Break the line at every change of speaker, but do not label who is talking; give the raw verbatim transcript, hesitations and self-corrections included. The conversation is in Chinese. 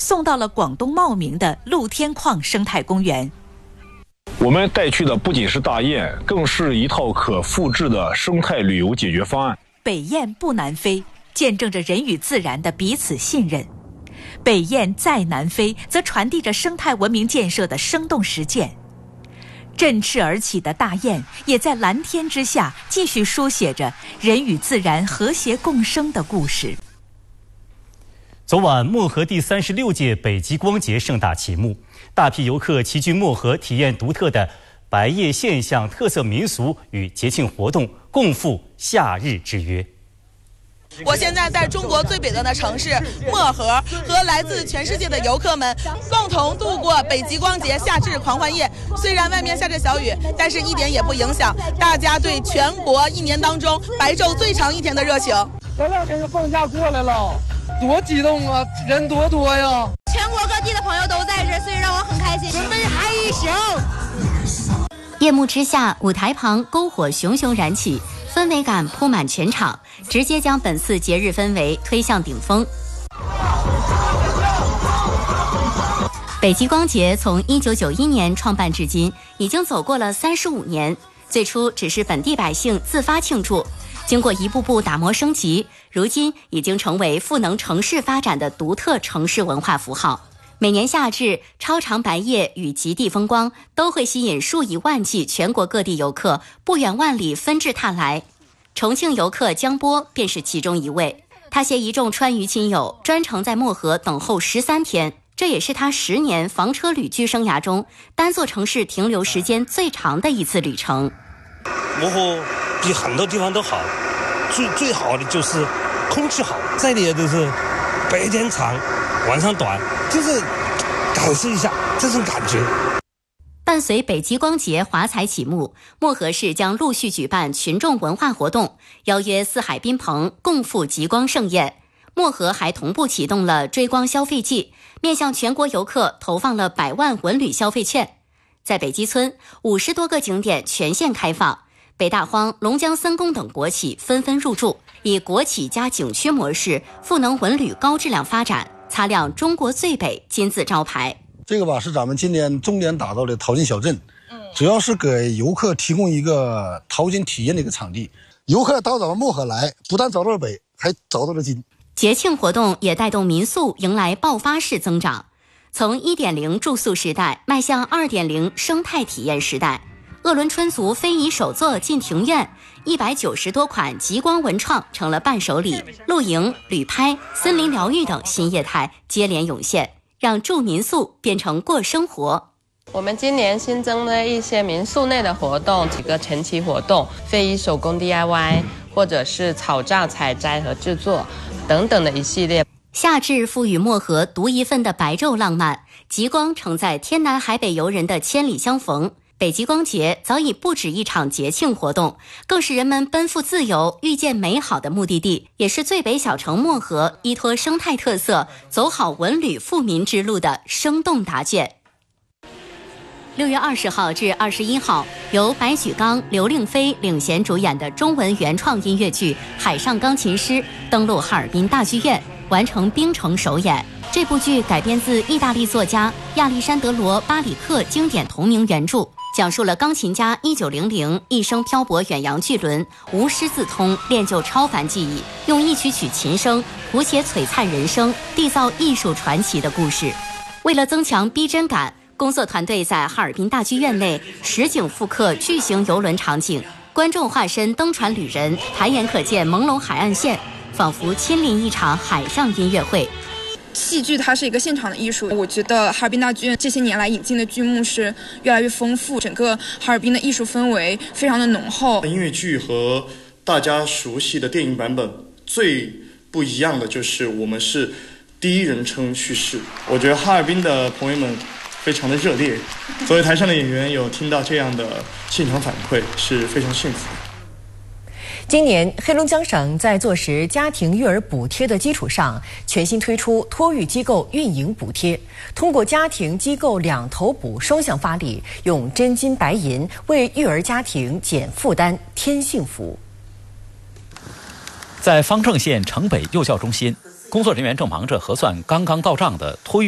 送到了广东茂名的露天矿生态公园。
我们带去的不仅是大雁，更是一套可复制的生态旅游解决方案。
北雁不南飞，见证着人与自然的彼此信任；北雁再南飞，则传递着生态文明建设的生动实践。振翅而起的大雁，也在蓝天之下继续书写着人与自然和谐共生的故事。
昨晚，漠河第三十六届北极光节盛大启幕，大批游客齐聚漠河，体验独特的白夜现象、特色民俗与节庆活动，共赴夏日之约。
我现在在中国最北端的城市漠河，和来自全世界的游客们共同度过北极光节夏至狂欢夜。虽然外面下着小雨，但是一点也不影响大家对全国一年当中白昼最长一天的热情。
前两天就放假过来了，多激动啊，人多多呀！
全国各地的朋友都在这，所以让我很开心。
准备嗨一宿。
夜幕之下，舞台旁篝火熊熊燃起，氛围感铺满全场，直接将本次节日氛围推向顶峰。北极光节从一九九一年创办至今，已经走过了三十五年。最初只是本地百姓自发庆祝，经过一步步打磨升级，如今已经成为赋能城市发展的独特城市文化符号。每年夏至，超长白夜与极地风光都会吸引数以万计全国各地游客不远万里纷至沓来。重庆游客江波便是其中一位，他携一众川渝亲友专程在漠河等候十三天，这也是他十年房车旅居生涯中单座城市停留时间最长的一次旅程。
漠河比很多地方都好，最最好的就是空气好，这里都是白天长晚上短，就是感受一下这种感觉。
伴随北极光节华彩启幕，漠河市将陆续举办群众文化活动，邀约四海宾朋共赴极光盛宴。漠河还同步启动了追光消费季，面向全国游客投放了百万文旅消费券。在北极村，五十多个景点全线开放，北大荒、龙江森工等国企纷纷入驻，以国企加景区模式赋能文旅高质量发展，擦亮中国最北金字招牌。
这个吧是咱们今年重点打造的淘金小镇，主要是给游客提供一个淘金体验的一个场地。游客到咱们漠河来，不但找到了北，还找到了金。
节庆活动也带动民宿迎来爆发式增长，从 一点零 住宿时代迈向 二点零 生态体验时代。鄂伦春族非遗手作进庭院，一百九十多款极光文创成了伴手礼，露营、旅拍、森林疗愈等新业态接连涌现，让住民宿变成过生活。
我们今年新增了一些民宿内的活动，几个前期活动，非遗手工 D I Y， 或者是草榨采摘和制作等等的一系列。
夏至赋予漠河独一份的白昼浪漫，极光承载天南海北游人的千里相逢。北极光节早已不止一场节庆活动，更是人们奔赴自由、遇见美好的目的地，也是最北小城漠河依托生态特色，走好文旅富民之路的生动答卷。六月二十号至二十一号，由白举纲、刘令飞领衔主演的中文原创音乐剧《海上钢琴师》登陆哈尔滨大剧院，完成冰城首演。这部剧改编自意大利作家亚历山德罗·巴里克经典同名原著，讲述了钢琴家一九零零一生漂泊远洋巨轮，无师自通练就超凡技艺，用一曲曲琴声谱写璀璨人生，缔造艺术传奇的故事。为了增强逼真感，工作团队在哈尔滨大剧院内实景复刻巨型游轮场景，观众化身登船旅人，抬眼可见朦胧海岸线，仿佛亲临一场海上音乐会。
戏剧它是一个现场的艺术，我觉得哈尔滨大剧院这些年来引进的剧目是越来越丰富，整个哈尔滨的艺术氛围非常的浓厚。
音乐剧和大家熟悉的电影版本最不一样的就是我们是第一人称叙事，我觉得哈尔滨的朋友们非常的热烈，作为台上的演员有听到这样的现场反馈是非常幸福的。
今年黑龙江省在坐实家庭育儿补贴的基础上，全新推出托育机构运营补贴，通过家庭机构两头补双向发力，用真金白银为育儿家庭减负担添幸福。
在方正县城北幼教中心，工作人员正忙着核算刚刚到账的托育